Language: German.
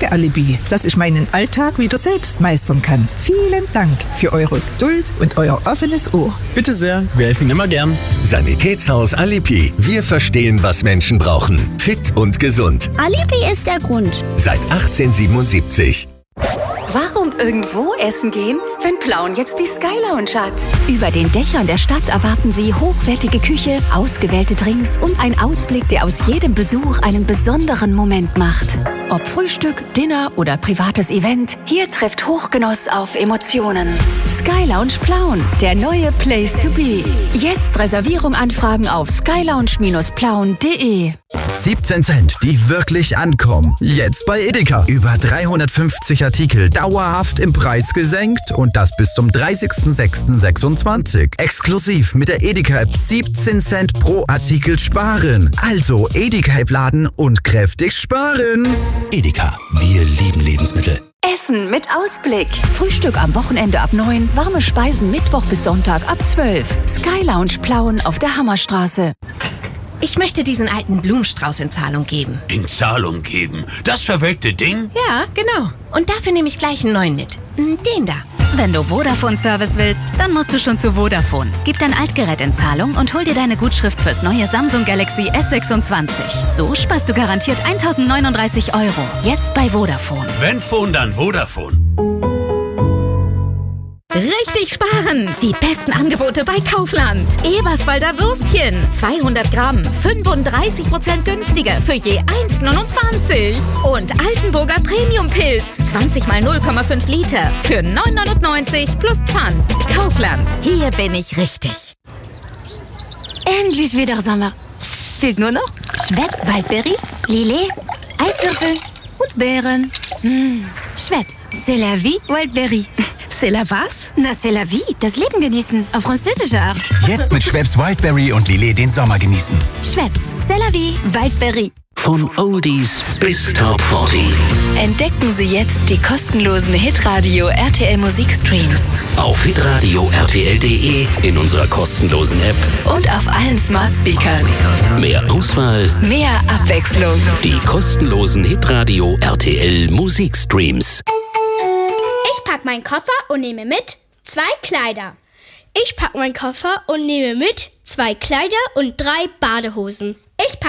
Danke, Alibi, dass ich meinen Alltag wieder selbst meistern kann. Vielen Dank für eure Geduld und euer offenes Ohr. Bitte sehr, wir helfen immer gern. Sanitätshaus Alibi. Wir verstehen, was Menschen brauchen. Fit und gesund. Alibi ist der Grund. Seit 1877. Warum irgendwo essen gehen, wenn Plauen jetzt die Sky Lounge hat? Über den Dächern der Stadt erwarten Sie hochwertige Küche, ausgewählte Drinks und ein Ausblick, der aus jedem Besuch einen besonderen Moment macht. Ob Frühstück, Dinner oder privates Event, hier trifft Hochgenuss auf Emotionen. Sky Lounge Plauen, der neue Place to be. Jetzt Reservierung anfragen auf skylounge-plauen.de. 17 Cent, die wirklich ankommen. Jetzt bei Edeka. Über 350 Artikel dauerhaft im Preis gesenkt und das bis zum 30.06.26. Exklusiv mit der Edeka-App 17 Cent pro Artikel sparen. Also Edeka-App laden und kräftig sparen. Edeka, wir lieben Lebensmittel. Essen mit Ausblick. Frühstück am Wochenende ab 9, warme Speisen Mittwoch bis Sonntag ab 12. Sky Lounge Plauen auf der Hammerstraße. Ich möchte diesen alten Blumenstrauß in Zahlung geben. In Zahlung geben? Das verwelkte Ding? Ja, genau. Und dafür nehme ich gleich einen neuen mit. Den da. Wenn du Vodafone-Service willst, dann musst du schon zu Vodafone. Gib dein Altgerät in Zahlung und hol dir deine Gutschrift fürs neue Samsung Galaxy S26. So sparst du garantiert 1.039 €. Jetzt bei Vodafone. Wenn Phone, dann Vodafone. Richtig sparen! Die besten Angebote bei Kaufland. Eberswalder Würstchen. 200 Gramm. 35% günstiger für je 1,29. Und Altenburger Premium-Pilz. 20 mal 0,5 Liter für 9,99 plus Pfand. Kaufland. Hier bin ich richtig. Endlich wieder Sommer. Fehlt nur noch Schweppes Waldberry, Lillet, Eiswürfel und Beeren. Schweppes, c'est la vie, Wildberry. C'est la was? Na, c'est la vie, das Leben genießen, auf französische Art. Jetzt mit Schweppes Wildberry und Lillet den Sommer genießen. Schweppes, c'est la vie, Wildberry. Von Oldies bis Top 40. Entdecken Sie jetzt die kostenlosen Hitradio RTL Musikstreams. Auf hitradio rtl.de, in unserer kostenlosen App Und auf allen Smart Speakern. mehr Auswahl, Mehr Abwechslung. die kostenlosen Hitradio RTL Musikstreams. Ich pack meinen Koffer und nehme mit 2 Kleider. Ich pack meinen Koffer und nehme mit 2 Kleider und 3 Badehosen. Ich pack